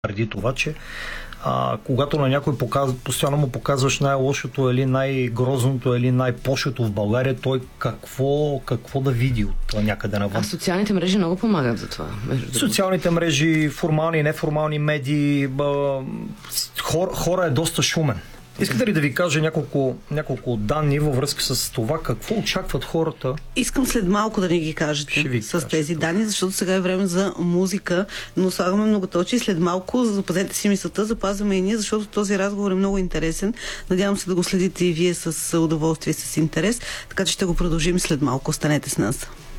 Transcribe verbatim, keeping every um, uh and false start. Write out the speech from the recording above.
преди това, че а, когато на някой показ... постоянно му показваш най-лошото или най-грозното или най-пошето в България, той какво, какво да види от някъде навън. А социалните мрежи много помагат за това. Социалните мрежи, формални и неформални медии, бъ... хор, хора е доста шумен. Искате ли да ви кажа няколко, няколко данни във връзка с това какво очакват хората? Искам след малко да ни ги кажете с тези данни, защото сега е време за музика, но слагаме многоточие. След малко запазете си мисълта, запазваме и ние, защото този разговор е много интересен. Надявам се да го следите и вие с удоволствие и с интерес, така че ще го продължим след малко. Останете с нас.